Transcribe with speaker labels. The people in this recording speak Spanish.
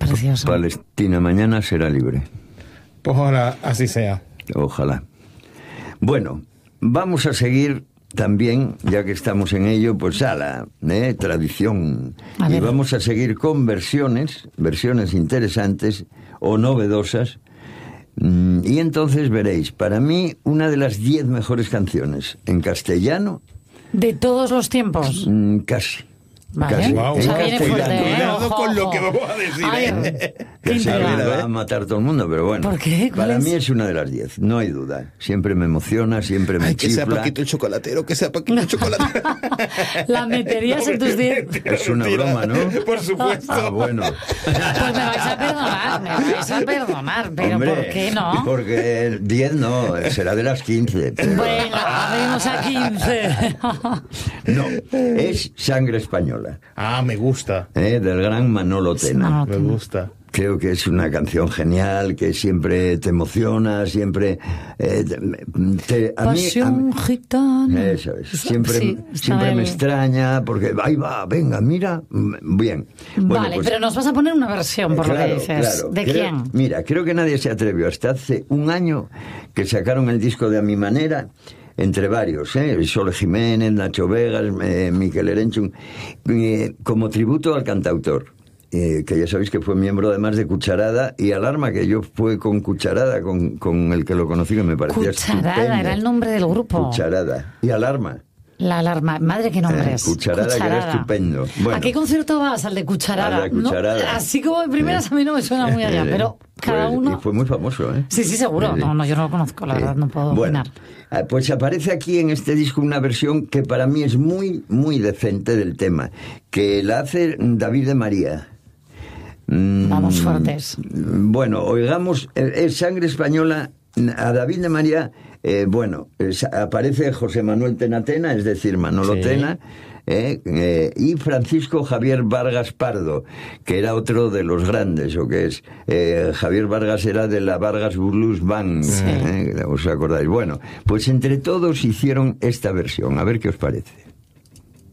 Speaker 1: Precioso.
Speaker 2: Palestina mañana será libre.
Speaker 3: Pues ojalá así sea.
Speaker 2: Ojalá. Bueno, vamos a seguir también, ya que estamos en ello, pues a la tradición. Y vamos a seguir con versiones interesantes o novedosas. Y entonces veréis, para mí, una de las 10 mejores canciones en castellano.
Speaker 1: ¿De todos los tiempos?
Speaker 2: Casi.
Speaker 1: Vale.
Speaker 2: Casi.
Speaker 3: Wow,
Speaker 1: O sea, viene fuerte,
Speaker 3: cuidado
Speaker 1: Ojo,
Speaker 3: con lo
Speaker 1: ojo.
Speaker 3: que vamos a decir.
Speaker 1: Ay,
Speaker 2: Que se
Speaker 1: intriga.
Speaker 2: va a matar todo el mundo, pero bueno.
Speaker 1: ¿Por qué? ¿Cuál
Speaker 2: Para
Speaker 1: es?
Speaker 2: mí es una de las 10, no hay duda. Siempre me emociona, siempre me
Speaker 3: Ay, que sea
Speaker 2: chifla.
Speaker 3: Paquito el chocolatero, que sea Paquito el chocolatero.
Speaker 1: ¿La meterías en tus 10?
Speaker 2: Es una broma, ¿no?
Speaker 3: Por supuesto.
Speaker 2: Ah, bueno.
Speaker 1: Pues me vais a perdonar, pero
Speaker 2: Hombre,
Speaker 1: ¿por qué no?
Speaker 2: Porque el 10 no, será de las 15. pero-
Speaker 1: Bueno, abrimos a 15.
Speaker 2: No, es Sangre Española,
Speaker 3: Ah, me gusta.
Speaker 2: del gran Manolo Tena.
Speaker 3: Me gusta.
Speaker 2: Creo que es una canción genial, que siempre te emociona, siempre a mí
Speaker 1: Pasión gitana.
Speaker 2: eso es, siempre,
Speaker 1: Sí, está
Speaker 2: siempre me
Speaker 1: bien.
Speaker 2: extraña, porque ahí va, venga, mira, bien. Bueno,
Speaker 1: Vale,
Speaker 2: pues,
Speaker 1: pero nos vas a poner una versión, por lo que
Speaker 2: claro,
Speaker 1: dices.
Speaker 2: claro.
Speaker 1: ¿De quién?
Speaker 2: Mira, creo que nadie se atrevió hasta hace un año que sacaron el disco de A Mi Manera, entre varios, Sole Jiménez, Nacho Vegas, Miquel Erenchun, como tributo al cantautor. Que ya sabéis que fue miembro además de Cucharada y Alarma, que yo fue con Cucharada, con el que lo conocí, que me parecía
Speaker 1: Cucharada,
Speaker 2: estupendo.
Speaker 1: era el nombre del grupo.
Speaker 2: Cucharada. Y Alarma.
Speaker 1: La alarma. Madre, qué nombres.
Speaker 2: Cucharada, que era estupendo. Bueno.
Speaker 1: ¿A qué concierto vas? Al de Cucharada.
Speaker 2: Al de Cucharada.
Speaker 1: No, así como de primeras a mí no me suena muy allá, pero cada
Speaker 2: Pues,
Speaker 1: uno...
Speaker 2: y fue muy famoso, ¿eh?
Speaker 1: Sí, seguro.
Speaker 2: Sí.
Speaker 1: No, yo no lo conozco, la verdad, no puedo
Speaker 2: Bueno,
Speaker 1: opinar.
Speaker 2: pues aparece aquí en este disco una versión que para mí es muy, muy decente del tema, que la hace David de María.
Speaker 1: Vamos fuertes.
Speaker 2: Bueno, oigamos, es Sangre Española, a David de María, aparece José Manuel Tena, es decir, Manolo
Speaker 3: Sí.
Speaker 2: Tena, y Francisco Javier Vargas Pardo, que era otro de los grandes, o que es, Javier Vargas era de la Vargas Blues Band,
Speaker 1: Sí.
Speaker 2: ¿os acordáis? Bueno, pues entre todos hicieron esta versión, a ver qué os parece.